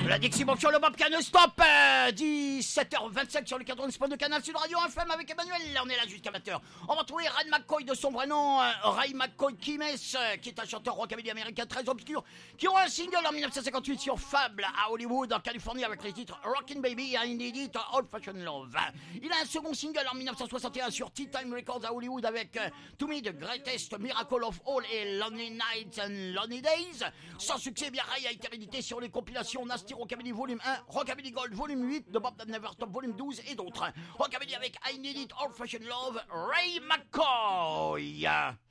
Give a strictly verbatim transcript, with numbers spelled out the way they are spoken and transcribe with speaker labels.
Speaker 1: La Dixie Bomb sur le Bob Can Stop, euh, dix-sept heures vingt-cinq sur le quatre-vingt-dix point deux Canal Sud Radio F M avec Emmanuel. On est là jusqu'à vingt heures. On va trouver Ray McCoy de son vrai nom, euh, Ray McCoy Kimes, euh, qui est un chanteur rockabilly américain très obscur, qui aura un single en dix-neuf cent cinquante-huit sur Fable à Hollywood en Californie avec les titres Rockin' Baby et I Need It, Old Fashioned Love. Il a un second single en dix-neuf cent soixante et un sur Tea Time Records à Hollywood avec euh, To Me The Greatest Miracle of All et Lonely Nights and Lonely Days. Sans succès, bien Ray a été réédité sur les compilations Nasty Rockabilly Volume un, Rockabilly Gold Volume huit, de Bob That Never Stop Volume douze et d'autres. Rockabilly avec I Need It, Old Fashioned Love, Ray McCoy.